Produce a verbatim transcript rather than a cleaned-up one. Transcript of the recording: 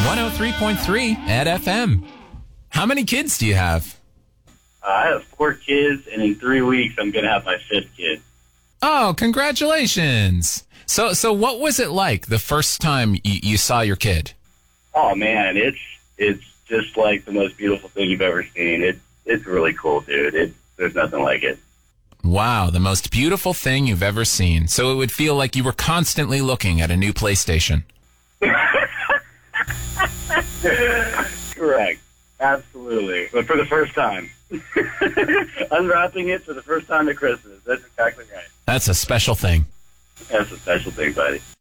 one oh three point three at F M. How many kids do you have? Uh, I have four kids, and in three weeks, I'm going to have my fifth kid. Oh, congratulations. So so what was it like the first time you, you saw your kid? Oh, man, it's it's just like the most beautiful thing you've ever seen. It, it's really cool, dude. It, there's nothing like it. Wow, the most beautiful thing you've ever seen. So it would feel like you were constantly looking at a new PlayStation. Correct. Absolutely. But for the first time. Unwrapping it for the first time at Christmas. That's exactly right. That's a special thing. That's a special thing, buddy.